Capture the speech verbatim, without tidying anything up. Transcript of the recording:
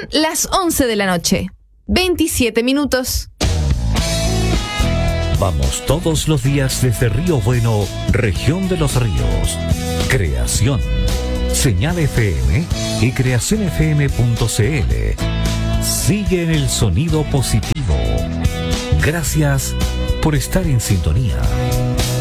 las once de la noche, veintisiete minutos. Vamos todos los días desde Río Bueno, región de los ríos. Creación. Señal F M y creación f m punto c l. Sigue en el sonido positivo. Gracias por estar en sintonía.